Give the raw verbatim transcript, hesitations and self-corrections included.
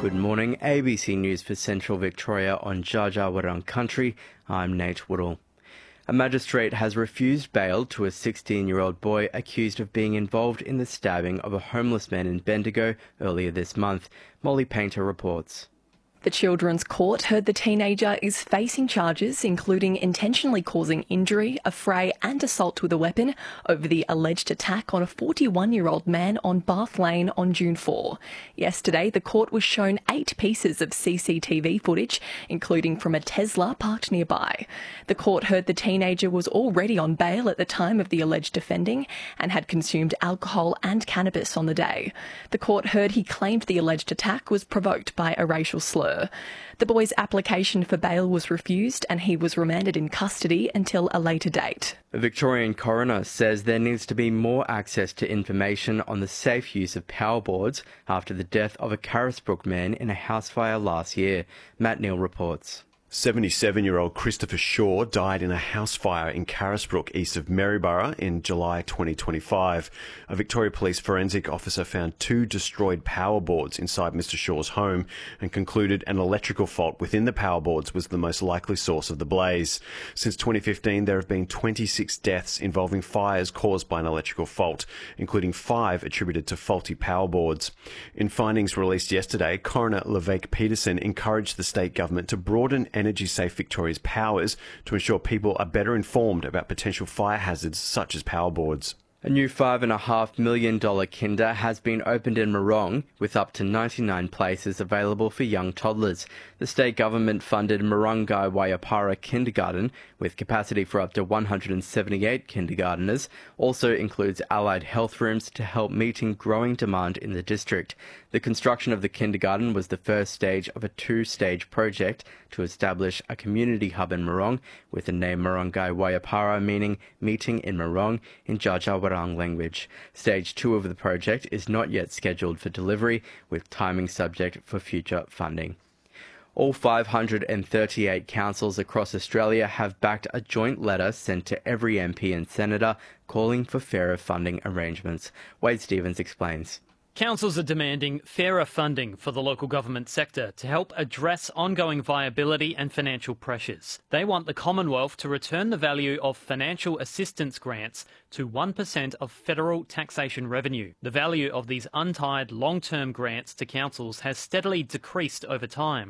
Good morning. A B C News for Central Victoria on Dja Dja Wurrung Country. I'm Nate Woodall. A magistrate has refused bail to a sixteen-year-old boy accused of being involved in the stabbing of a homeless man in Bendigo earlier this month. Molly Painter reports. The Children's Court heard the teenager is facing charges including intentionally causing injury, affray and assault with a weapon over the alleged attack on a forty-one-year-old man on Bath Lane on June fourth. Yesterday, the court was shown eight pieces of C C T V footage, including from a Tesla parked nearby. The court heard the teenager was already on bail at the time of the alleged offending and had consumed alcohol and cannabis on the day. The court heard he claimed the alleged attack was provoked by a racial slur. The boy's application for bail was refused and he was remanded in custody until a later date. The Victorian coroner says there needs to be more access to information on the safe use of power boards after the death of a Carisbrook man in a house fire last year. Matt Neal reports. seventy-seven-year-old Christopher Shaw died in a house fire in Carisbrook, east of Maryborough, in July twenty twenty-five. A Victoria Police forensic officer found two destroyed power boards inside Mister Shaw's home and concluded an electrical fault within the power boards was the most likely source of the blaze. Since twenty fifteen, there have been twenty-six deaths involving fires caused by an electrical fault, including five attributed to faulty power boards. In findings released yesterday, Coroner Levake Peterson encouraged the state government to broaden Energy Safe Victoria's powers to ensure people are better informed about potential fire hazards such as power boards. A new five point five million dollars kinder has been opened in Morong, with up to ninety-nine places available for young toddlers. The state government funded Morongai Waiapara Kindergarten, with capacity for up to one hundred seventy-eight kindergarteners, also includes allied health rooms to help meeting growing demand in the district. The construction of the kindergarten was the first stage of a two-stage project to establish a community hub in Morong, with the name Morongai Waiapara meaning meeting in Morong in Dja Dja Wurrung language. Stage two of the project is not yet scheduled for delivery, with timing subject for future funding. All five hundred thirty-eight councils across Australia have backed a joint letter sent to every M P and senator calling for fairer funding arrangements. Wade Stevens explains. Councils are demanding fairer funding for the local government sector to help address ongoing viability and financial pressures. They want the Commonwealth to return the value of financial assistance grants to one percent of federal taxation revenue. The value of these untied long-term grants to councils has steadily decreased over time.